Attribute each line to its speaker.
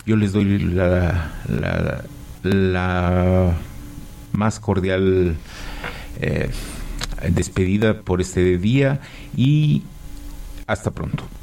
Speaker 1: Yo les doy la más cordial despedida por este día y hasta pronto.